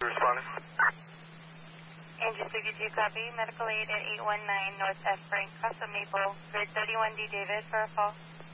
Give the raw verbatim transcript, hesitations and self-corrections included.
responding. Angel sixty-two, copy. Medical aid at eight one nine North F. Frank, Casa Maple, grid thirty-one D David for a call.